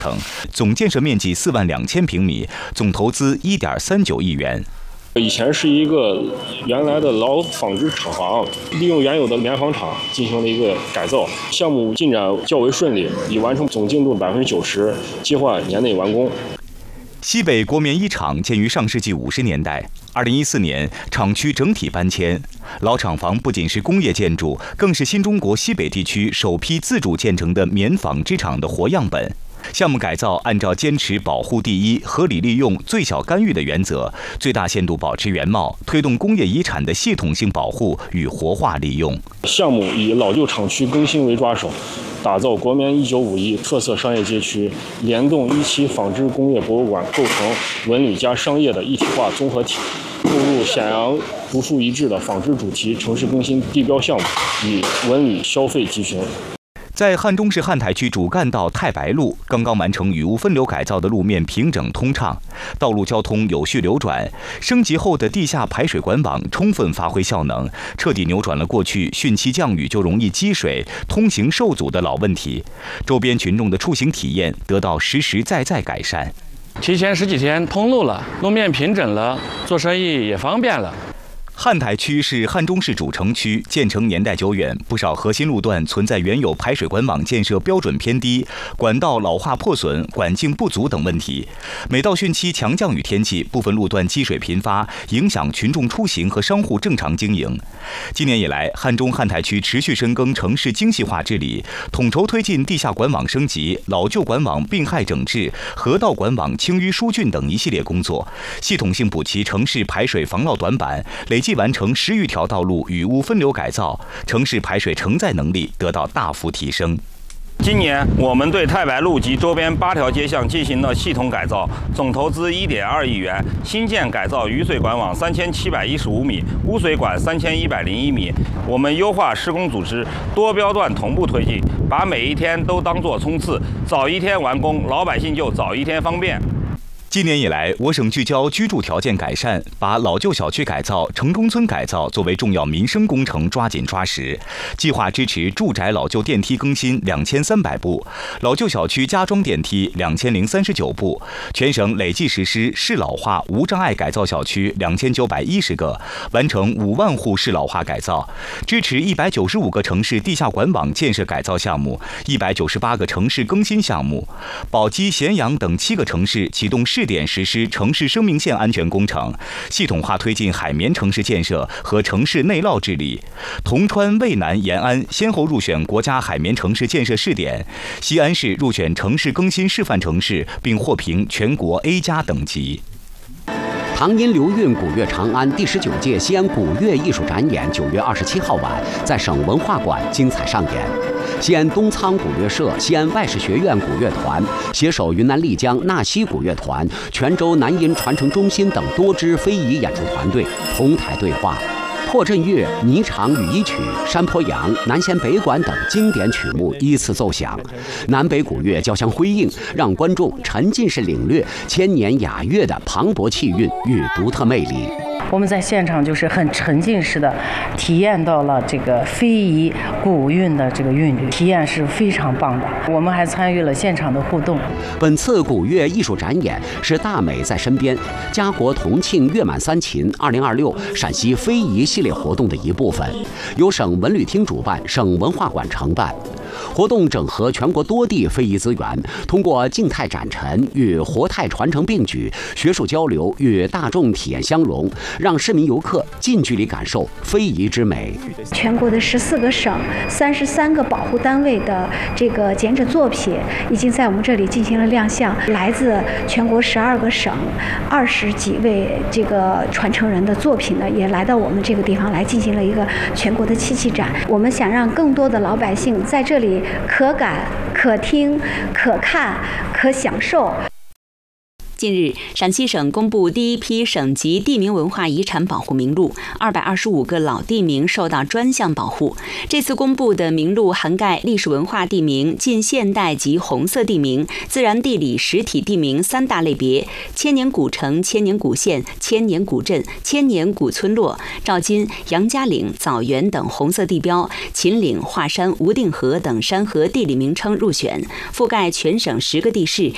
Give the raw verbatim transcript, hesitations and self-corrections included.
城，总建设面积四万两千平米，总投资一点三九亿元。 以前是一个原来的老纺织厂房，利用原有的棉纺厂进行了一个改造，项目进展较为顺利，已完成总进度百分之九十，计划年内完工。 西北国棉一厂建于上世纪五十年代，二零一四年厂区整体搬迁。老厂房不仅是工业建筑，更是新中国西北地区首批自主建成的棉纺织厂的活样本。项目改造按照坚持保护第一、合理利用、最小干预的原则，最大限度保持原貌，推动工业遗产的系统性保护与活化利用。 项目以老旧厂区更新为抓手，打造国棉一九五一特色商业街区，联动一期纺织工业博物馆，构成文旅加商业的一体化综合体。购入显阳独树一帜的纺织主题城市更新地标项目，与文旅消费集群。 在汉中市汉台区主干道太白路，刚刚完成雨污分流改造的路面平整通畅，道路交通有序流转。升级后的地下排水管网充分发挥效能，彻底扭转了过去汛期降雨就容易积水、通行受阻的老问题。周边群众的出行体验得到实实在在改善。 提前十几天通路了，路面平整了，做生意也方便了。 汉台区是汉中市主城区，建成年代久远，不少核心路段存在原有排水管网建设标准偏低、管道老化破损、管径不足等问题。每到汛期强降雨天气，部分路段积水频发，影响群众出行和商户正常经营。今年以来，汉中汉台区持续深耕城市精细化治理，统筹推进地下管网升级、老旧管网并害整治、河道管网清淤疏浚等一系列工作，系统性补齐城市排水防涝短板，累计完成十余条道路雨污分流改造，城市排水承载能力得到大幅提升。 今年我们对太白路及周边八条街巷进行了系统改造，总投资一点二亿元，新建改造雨水管网三千七百一十五米，污水管三千一百零一米。我们优化施工组织，多标段同步推进，把每一天都当作冲刺，早一天完工，老百姓就早一天方便。 今年以来，我省聚焦居住条件改善，把老旧小区改造、城中村改造作为重要民生工程抓紧抓实，计划支持住宅老旧电梯更新两千三百部，老旧小区加装电梯两千零三十九部，全省累计实施适老化无障碍改造小区两千九百一十个，完成五万户适老化改造，支持一百九十五个城市地下管网建设改造项目，一百九十八个城市更新项目，宝鸡、咸阳等七个城市启动试点实施城市生命线安全工程，系统化推进海绵城市建设和城市内涝治理。铜川、渭南、延安先后入选国家海绵城市建设试点，西安市入选城市更新示范城市，并获评全国 A 加等级。 唐音流韵古乐长安第十九届西安古乐艺术展演九月二十七号晚在省文化馆精彩上演。西安东仓古乐社、西安外事学院古乐团携手云南丽江纳西古乐团、泉州南音传承中心等多支非遗演出团队同台对话。破阵乐、霓裳羽衣曲、山坡羊、南弦北管等经典曲目依次奏响，南北古乐交相辉映，让观众沉浸式领略千年雅乐的磅礴气韵与独特魅力。 我们在现场就是很沉浸式的体验到了这个非遗古韵的这个韵律，体验是非常棒的。我们还参与了现场的互动。 本次古乐艺术展演是大美在身边家国同庆乐满三秦二零二六陕西非遗系列活动的一部分，由省文旅厅主办，省文化馆承办。活动整合全国多地非遗资源，通过静态展陈与活态传承并举，学术交流与大众体验相融，让市民游客近距离感受非遗之美。 全国的十四个省、三十三个保护单位的这个剪纸作品已经在我们这里进行了亮相，来自全国十二个省、二十几位这个传承人的作品呢，也来到我们这个地方来进行了一个全国的漆器展。我们想让更多的老百姓在这里可感、可听、可看、可享受。 近日，陕西省公布第一批省级地名文化遗产保护名录，二百二十五个老地名受到专项保护。这次公布的名录涵盖历史文化地名、近现代及红色地名、自然地理实体地名三大类别，千年古城、千年古县、千年古镇、千年古村落，照金、杨家岭、枣园等红色地标，秦岭、华山、无定河等山河地理名称入选，覆盖全省十个地市